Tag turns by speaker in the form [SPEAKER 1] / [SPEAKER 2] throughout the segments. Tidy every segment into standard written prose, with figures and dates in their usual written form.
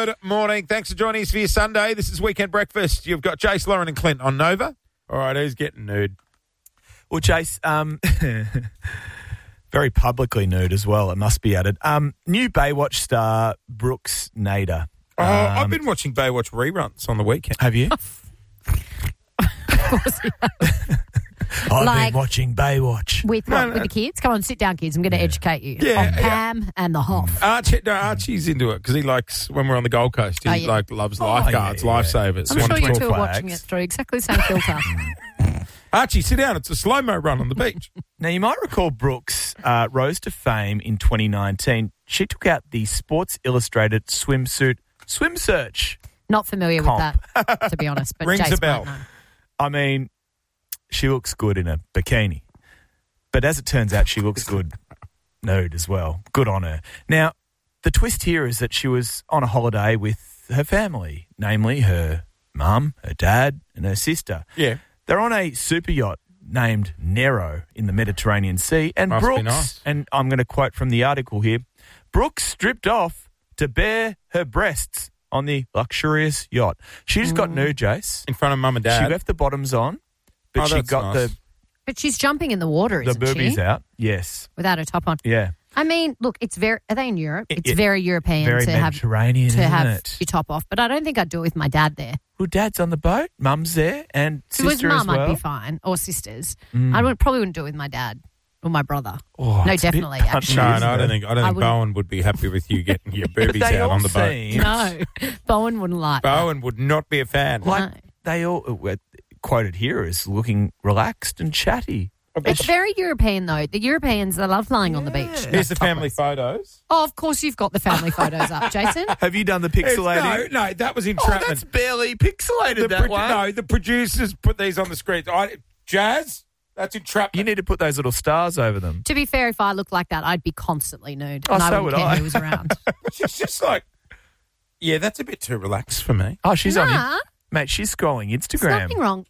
[SPEAKER 1] Good morning. Thanks for joining us for your Sunday. This is Weekend Breakfast. You've got Jace, Lauren and Clint on Nova. All right, who's getting nude?
[SPEAKER 2] Well, Jace, very publicly nude as well, it must be added. New Baywatch star Brooks Nader.
[SPEAKER 1] I've been watching Baywatch reruns on the weekend.
[SPEAKER 2] Have you? I've been watching Baywatch.
[SPEAKER 3] With the kids? Come on, sit down, kids. I'm going to educate you on Pam and the Hoff.
[SPEAKER 1] Archie's into it because he likes, when we're on the Gold Coast, he loves lifeguards, lifesavers.
[SPEAKER 3] I'm sure you two are watching it through exactly the same filter.
[SPEAKER 1] Archie, sit down. It's a slow-mo run on the beach.
[SPEAKER 2] Now, you might recall Brooks rose to fame in 2019. She took out the Sports Illustrated Swim Search.
[SPEAKER 3] Not familiar with that, to be honest. But
[SPEAKER 1] Rings
[SPEAKER 3] Jace
[SPEAKER 1] a bell.
[SPEAKER 3] might know.
[SPEAKER 2] I mean, she looks good in a bikini. But as it turns out, she looks good nude as well. Good on her. Now, the twist here is that she was on a holiday with her family, namely her mum, her dad, and her sister.
[SPEAKER 1] Yeah.
[SPEAKER 2] They're on a super yacht named Nero in the Mediterranean Sea. And
[SPEAKER 1] Must be
[SPEAKER 2] Brooks,
[SPEAKER 1] nice.
[SPEAKER 2] and I'm going to quote from the article here, Brooks stripped off to bare her breasts on the luxurious yacht. She just got nude, Jace.
[SPEAKER 1] In front of mum and dad.
[SPEAKER 2] She left the bottoms on, but she
[SPEAKER 1] that's
[SPEAKER 2] got
[SPEAKER 1] nice.
[SPEAKER 3] But she's jumping in the water,
[SPEAKER 2] the
[SPEAKER 3] isn't
[SPEAKER 2] boobies
[SPEAKER 3] she?
[SPEAKER 2] out. Yes.
[SPEAKER 3] Without her top on.
[SPEAKER 2] Yeah.
[SPEAKER 3] I mean, look, are they in Europe? It's very European
[SPEAKER 2] Very
[SPEAKER 3] to have
[SPEAKER 2] Mediterranean,
[SPEAKER 3] to
[SPEAKER 2] isn't
[SPEAKER 3] have
[SPEAKER 2] it?
[SPEAKER 3] your top off. But I don't think I'd do it with my dad there.
[SPEAKER 2] Well, Dad's on the boat, Mum's there, and
[SPEAKER 3] If it was
[SPEAKER 2] sister
[SPEAKER 3] mum,
[SPEAKER 2] as well.
[SPEAKER 3] I'd be fine. Or sisters. Probably wouldn't do it with my dad or my brother.
[SPEAKER 2] Oh,
[SPEAKER 3] No,
[SPEAKER 2] it's a bit
[SPEAKER 3] definitely,
[SPEAKER 2] punchy,
[SPEAKER 3] actually.
[SPEAKER 1] No,
[SPEAKER 2] isn't
[SPEAKER 1] I don't
[SPEAKER 2] it?
[SPEAKER 1] think
[SPEAKER 3] wouldn't-
[SPEAKER 1] Bowen would be happy with you getting your boobies
[SPEAKER 2] But they
[SPEAKER 1] out
[SPEAKER 2] all
[SPEAKER 1] on the boat.
[SPEAKER 2] seem-
[SPEAKER 3] No, Bowen wouldn't like that.
[SPEAKER 1] Bowen would not be a fan.
[SPEAKER 3] No.
[SPEAKER 2] They all quoted here as looking relaxed and chatty.
[SPEAKER 3] It's very European, though. The Europeans, they love lying on the beach.
[SPEAKER 1] Here's the family photos.
[SPEAKER 3] Oh, of course you've got the family photos up, Jason.
[SPEAKER 2] Have you done the pixelating?
[SPEAKER 1] No, that was
[SPEAKER 2] Oh,
[SPEAKER 1] entrapment.
[SPEAKER 2] that's barely pixelated, that one.
[SPEAKER 1] No, the producers put these on the screen. Jazz, that's entrapment.
[SPEAKER 2] You need to put those little stars over them.
[SPEAKER 3] To be fair, if I looked like that, I'd be constantly nude.
[SPEAKER 2] Oh,
[SPEAKER 3] And I
[SPEAKER 2] so
[SPEAKER 3] wouldn't
[SPEAKER 2] would
[SPEAKER 3] care
[SPEAKER 2] I.
[SPEAKER 3] who was around.
[SPEAKER 1] She's just like, yeah, that's a bit too relaxed for me.
[SPEAKER 2] Oh, she's on
[SPEAKER 3] Nah.
[SPEAKER 2] it. Mate, she's scrolling
[SPEAKER 3] There's
[SPEAKER 2] Instagram.
[SPEAKER 3] nothing wrong.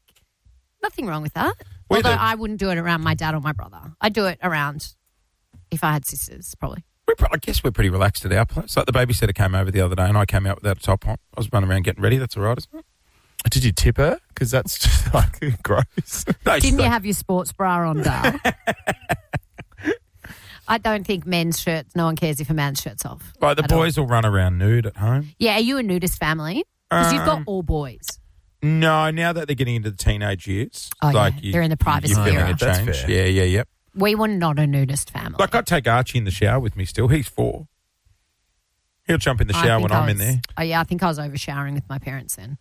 [SPEAKER 3] Nothing wrong with that.
[SPEAKER 1] Wait,
[SPEAKER 3] Although
[SPEAKER 1] then-
[SPEAKER 3] I wouldn't do it around my dad or my brother. I'd do it around if I had sisters, probably.
[SPEAKER 1] I guess we're pretty relaxed at our place. Like the babysitter came over the other day and I came out without a top on. I was running around getting ready. That's all right, isn't it?
[SPEAKER 2] Did you tip her? Because that's just like gross.
[SPEAKER 1] No, she's
[SPEAKER 3] Didn't you
[SPEAKER 1] like,
[SPEAKER 3] have your sports bra on, Dale? I don't think men's shirts, no one cares if a man's shirt's off.
[SPEAKER 1] Like the
[SPEAKER 3] at all.
[SPEAKER 1] boys will run around nude at home.
[SPEAKER 3] Yeah, are you a nudist family? Because you've got all boys.
[SPEAKER 1] No, now that they're getting into the teenage years.
[SPEAKER 3] Oh, yeah.
[SPEAKER 1] like
[SPEAKER 3] They're in the privacy
[SPEAKER 1] you're feeling
[SPEAKER 3] era.
[SPEAKER 1] a
[SPEAKER 2] That's
[SPEAKER 1] change.
[SPEAKER 2] fair.
[SPEAKER 1] Yep.
[SPEAKER 3] We were not a nudist family.
[SPEAKER 1] Like I'd take Archie in the shower with me still. He's 4. He'll jump in the shower when I'm in there.
[SPEAKER 3] Oh, yeah, I think I was over showering with my parents then.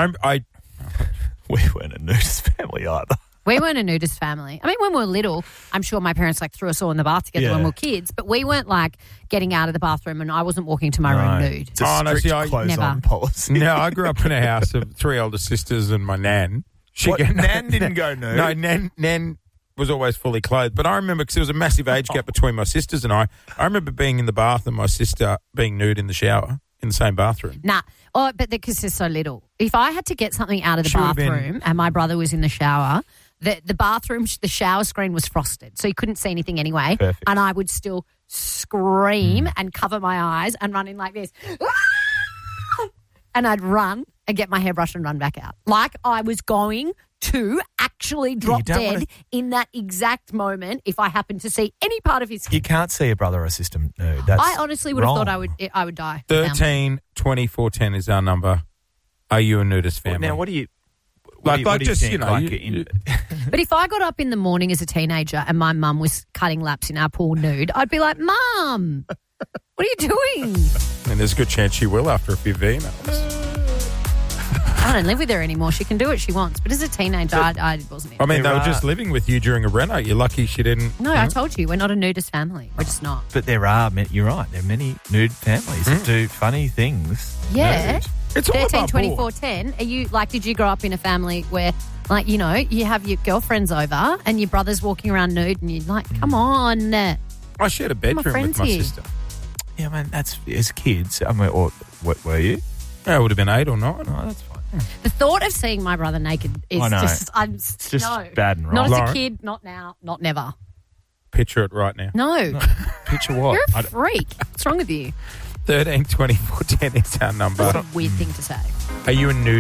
[SPEAKER 2] We weren't a nudist family either.
[SPEAKER 3] We weren't a nudist family. I mean, when we were little, I'm sure my parents threw us all in the bath together
[SPEAKER 2] Yeah.
[SPEAKER 3] when we were kids, but we weren't getting out of the bathroom and I wasn't walking to my room nude.
[SPEAKER 2] It's a strict clothes
[SPEAKER 3] Never.
[SPEAKER 2] on policy.
[SPEAKER 1] No, I grew up in a house of 3 older sisters and my nan.
[SPEAKER 2] Nan didn't go nude?
[SPEAKER 1] No, Nan was always fully clothed. But I remember, because there was a massive age gap between my sisters and I remember being in the bath and my sister being nude in the shower in the same bathroom.
[SPEAKER 3] Nah. Oh, but because they're so little. If I had to get something out of the
[SPEAKER 1] She would've
[SPEAKER 3] bathroom and my brother was in the shower, the bathroom, the shower screen was frosted, so you couldn't see anything anyway.
[SPEAKER 2] Perfect.
[SPEAKER 3] And I would still scream and cover my eyes and run in like this. And I'd run and get my hairbrush and run back out. Like I was going to actually drop
[SPEAKER 2] don't
[SPEAKER 3] dead
[SPEAKER 2] wanna-
[SPEAKER 3] in that exact moment if I happened to see any part of his skin.
[SPEAKER 2] You can't see a brother or sister nude. That's
[SPEAKER 3] I honestly would have thought
[SPEAKER 2] wrong.
[SPEAKER 3] I would die.
[SPEAKER 1] 13 24 10 is our number. Are you a nudist family?
[SPEAKER 2] Now, what do you...
[SPEAKER 1] Like,
[SPEAKER 2] what do you
[SPEAKER 1] just,
[SPEAKER 2] think?
[SPEAKER 1] you know,
[SPEAKER 2] Like
[SPEAKER 1] you-
[SPEAKER 3] But if I got up in the morning as a teenager and my mum was cutting laps in our pool nude, I'd be like, Mum, what are you doing?
[SPEAKER 1] And there's a good chance she will after a few emails.
[SPEAKER 3] I don't live with her anymore. She can do what she wants. But as a teenager, I wasn't.
[SPEAKER 1] I mean, they
[SPEAKER 2] There
[SPEAKER 1] were
[SPEAKER 2] are-
[SPEAKER 1] just living with you during a reno. You're lucky she didn't.
[SPEAKER 3] No, I told you, we're not a nudist family. We're just not.
[SPEAKER 2] But there are, you're right, there are many nude families that do funny things.
[SPEAKER 3] Yeah.
[SPEAKER 2] Nude.
[SPEAKER 1] It's all
[SPEAKER 3] 13,
[SPEAKER 1] about
[SPEAKER 3] 24,
[SPEAKER 1] board.
[SPEAKER 3] 10. Are you, did you grow up in a family where, you have your girlfriends over and your brother's walking around nude and you're like, come on.
[SPEAKER 1] I shared a bedroom with
[SPEAKER 3] friends
[SPEAKER 1] my
[SPEAKER 3] here.
[SPEAKER 1] sister.
[SPEAKER 2] Yeah, man, that's as kids. I mean, or what were you?
[SPEAKER 1] Yeah, it would have been 8 or 9.
[SPEAKER 2] Oh, that's fine.
[SPEAKER 3] The thought of seeing my brother naked is
[SPEAKER 2] I know.
[SPEAKER 3] it's
[SPEAKER 2] just bad and wrong.
[SPEAKER 3] Not as
[SPEAKER 1] Lauren?
[SPEAKER 3] a kid, not now, not never.
[SPEAKER 1] Picture it right now.
[SPEAKER 3] No.
[SPEAKER 2] Picture what?
[SPEAKER 3] You're a freak. What's wrong with you?
[SPEAKER 1] 13 24 10 is our number.
[SPEAKER 3] That's a weird thing to say.
[SPEAKER 1] Are you a nude